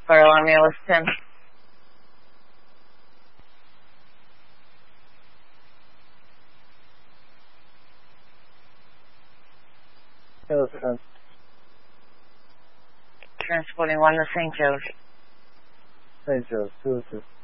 Fire alarm ALS 10. ALS 10. Transporting 1 to St. Joe's. St. Joe's, 202.